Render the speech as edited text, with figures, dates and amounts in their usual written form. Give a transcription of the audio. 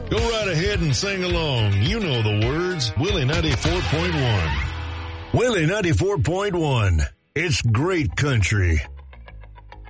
Go right ahead and sing along. You know the words. Willie 94.1. Willie 94.1. It's great country.